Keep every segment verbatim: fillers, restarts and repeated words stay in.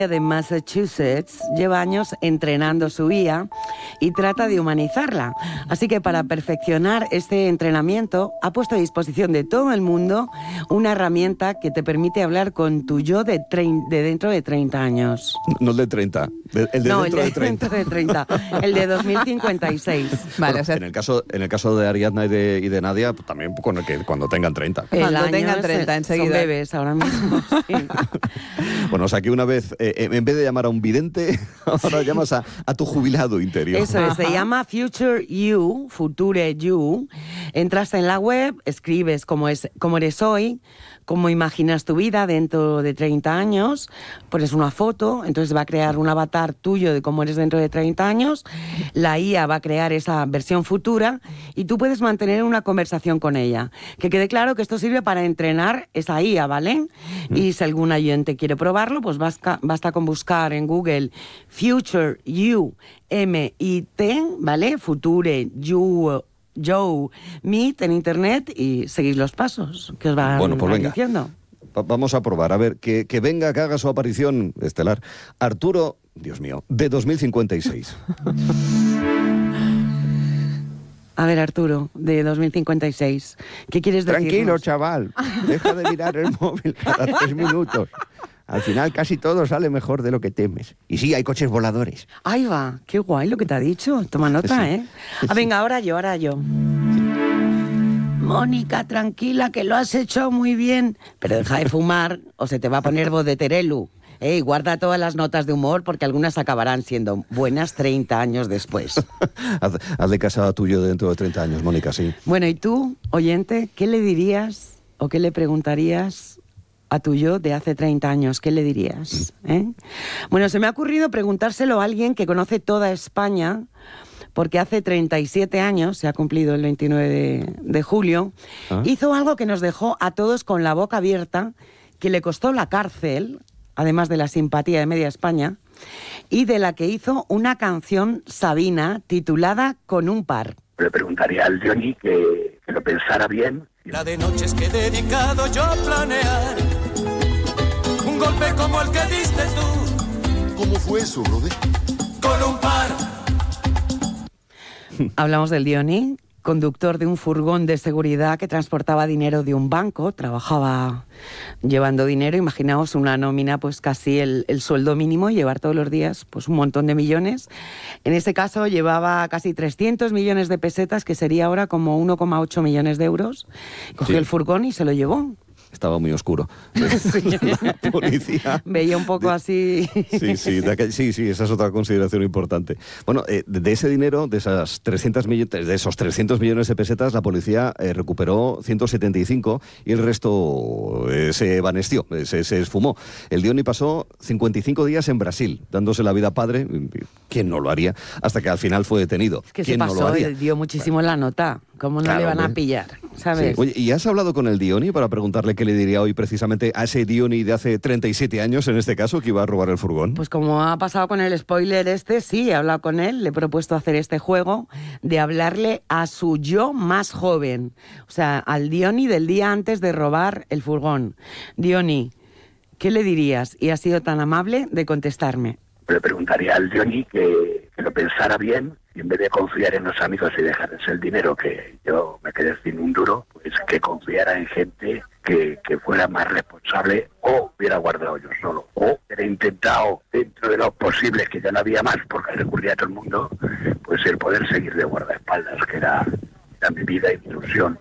de Massachusetts lleva años entrenando su I A y trata de humanizarla. Así que para perfeccionar este entrenamiento ha puesto a disposición de todo el mundo una herramienta que te permite hablar con tu yo de, trein- de dentro de treinta años. No el de treinta, el de no, dentro el de, de treinta. dentro de treinta, el de dos mil cincuenta y seis. Vale, Bueno, o sea, en el caso en el caso de Ariadna y de, y de Nadia, pues también con el que, cuando tengan treinta. El Cuando año tengan es- treinta, enseguida. Son bebés ahora mismo. Sí. Bueno, o sea que una vez, eh, en vez de llamar a un vidente, ahora llamas a, a tu jubilado interior. Eso es, se llama Future You, Future You. Entras en la web, escribes cómo, es, cómo eres hoy, cómo imaginas tu vida dentro de treinta años, pones una foto, entonces va a crear un avatar tuyo de cómo eres dentro de treinta años, la I A va a crear esa versión futura y tú puedes mantener una conversación con ella. Que quede claro que esto sirve para entrenar esa I A, ¿vale? Mm. Y si algún oyente quiere probarlo, pues basta, basta con buscar en Google Future You, M I T, ¿vale? Future You, Joe Meet en internet y seguís los pasos que os van, bueno, pues van venga. diciendo. Va- Vamos a probar, a ver, que, que venga, que haga su aparición estelar. Arturo, Dios mío, de dos mil cincuenta y seis. A ver, Arturo, de dos mil cincuenta y seis, ¿qué quieres decir? Tranquilo, chaval. Deja de mirar el móvil cada tres minutos. Al final casi todo sale mejor de lo que temes. Y sí, hay coches voladores. Ahí va, qué guay lo que te ha dicho. Toma nota, Sí. ¿eh? Ah, venga, ahora yo, ahora yo. Mónica, tranquila, que lo has hecho muy bien. Pero deja de fumar o se te va a poner voz de Terelu. Ey, guarda todas las notas de humor porque algunas acabarán siendo buenas treinta años después. Haz, hazle caso a tuyo dentro de treinta años, Mónica, sí. Bueno, y tú, oyente, ¿qué le dirías o qué le preguntarías a tu yo de hace treinta años? ¿Qué le dirías? ¿Eh? Bueno, se me ha ocurrido preguntárselo a alguien que conoce toda España, porque hace treinta y siete años, se ha cumplido el veintinueve de, de julio, ¿Ah? hizo algo que nos dejó a todos con la boca abierta, que le costó la cárcel, además de la simpatía de media España, y de la que hizo una canción Sabina titulada Con un par. Le preguntaría al Johnny que, que lo pensara bien. La de noches que he dedicado yo a planear un golpe como el que diste tú. ¿Cómo fue eso, brother? Con un par. Hablamos del Diony, conductor de un furgón de seguridad que transportaba dinero de un banco, trabajaba llevando dinero, imaginaos una nómina pues casi el, el sueldo mínimo y llevar todos los días pues un montón de millones. En ese caso llevaba casi trescientos millones de pesetas, que sería ahora como uno coma ocho millones de euros. Cogió Sí. el furgón y se lo llevó. Estaba muy oscuro. La policía. Veía un poco así. Sí, sí, de aquel- sí, sí, esa es otra consideración importante. Bueno, eh, de, de ese dinero, de esas trescientos millones, de esos trescientos millones de pesetas, la policía eh, recuperó ciento setenta y cinco y el resto eh, se evanesció, eh, se, se esfumó. El Diony pasó cincuenta y cinco días en Brasil, dándose la vida a padre, ¿quién no lo haría? Hasta que al final fue detenido. Es que se ¿Quién no lo pasó, haría? él dio muchísimo la nota. ¿Cómo no Claro, le van a hombre. pillar? Sí. ¿Sabes? Oye, ¿y has hablado con el Diony para preguntarle qué le diría hoy precisamente a ese Diony de hace treinta y siete años, en este caso, que iba a robar el furgón? Pues como ha pasado con el spoiler este, sí, he hablado con él, le he propuesto hacer este juego de hablarle a su yo más joven, o sea, al Diony del día antes de robar el furgón. Diony, ¿qué le dirías? Y ha sido tan amable de contestarme. Le preguntaría al Johnny que, que lo pensara bien y en vez de confiar en los amigos y dejarles el dinero, que yo me quedé sin un duro, pues que confiara en gente que, que fuera más responsable, o hubiera guardado yo solo, o hubiera intentado, dentro de lo posible, que ya no había más porque recurría a todo el mundo, pues el poder seguir de guardaespaldas, que era, era mi vida y mi ilusión.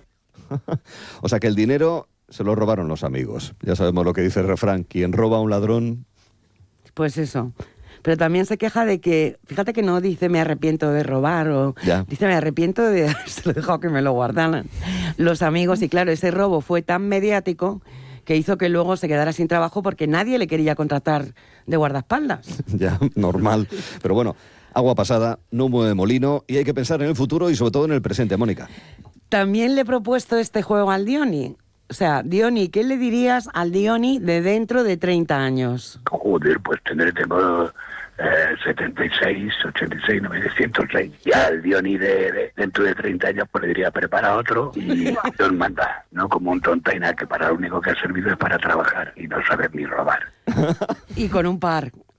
O sea que el dinero se lo robaron los amigos. Ya sabemos lo que dice el refrán, quien roba a un ladrón... Pues eso. Pero también se queja de que, fíjate que no dice me arrepiento de robar o Ya. dice me arrepiento de haberse dejado que me lo guardaran los amigos. Y claro, ese robo fue tan mediático que hizo que luego se quedara sin trabajo porque nadie le quería contratar de guardaespaldas. Ya, normal. Pero bueno, agua pasada, no mueve molino y hay que pensar en el futuro y sobre todo en el presente, Mónica. También le he propuesto este juego al Diony. O sea, Diony, ¿qué le dirías al Diony de dentro de treinta años? Joder, pues tener, tengo eh, setenta y seis, ochenta y seis, noventa, ciento seis. Y al Diony de, de dentro de treinta años pues le diría prepara otro y Dios manda, no como un tontaina que para lo único que ha servido es para trabajar y no saber ni robar. Y con un par.